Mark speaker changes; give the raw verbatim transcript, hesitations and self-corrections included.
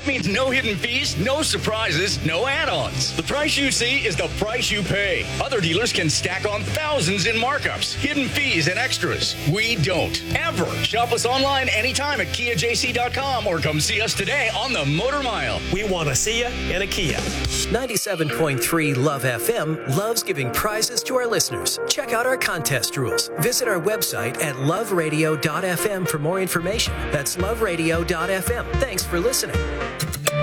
Speaker 1: That means no hidden fees, no surprises, no add-ons. The price you see is the price you pay. Other dealers can stack on thousands in markups, hidden fees, and extras. We don't. Ever. Shop us online anytime at kia j c dot com or come see us today on the Motor Mile.
Speaker 2: We want to see you in a Kia.
Speaker 3: ninety-seven point three Love F M loves giving prizes to our listeners. Check out our contest rules. Visit our website at love radio dot f m for more information. That's love radio dot f m. Thanks for listening.